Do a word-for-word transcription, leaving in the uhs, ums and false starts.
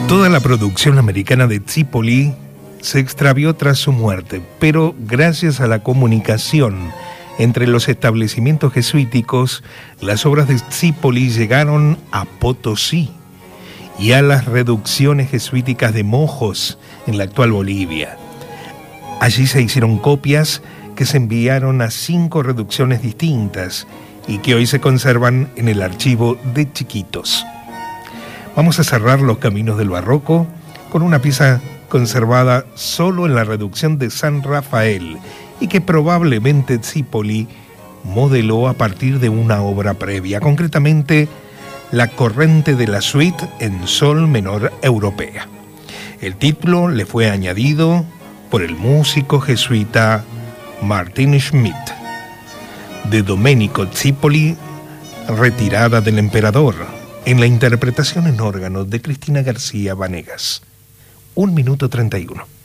Toda la producción americana de Zipoli se extravió tras su muerte, pero gracias a la comunicación entre los establecimientos jesuíticos, las obras de Zipoli llegaron a Potosí y a las reducciones jesuíticas de Mojos, en la actual Bolivia. Allí se hicieron copias que se enviaron a cinco reducciones distintas y que hoy se conservan en el archivo de Chiquitos. Vamos a cerrar los caminos del barroco con una pieza conservada solo en la reducción de San Rafael y que probablemente Zipoli modeló a partir de una obra previa, concretamente la corrente de la suite en sol menor europea. El título le fue añadido por el músico jesuita Martin Schmidt. De Domenico Zipoli, Retirada del Emperador, en la interpretación en órgano de Cristina García Vanegas. Un minuto treinta y uno.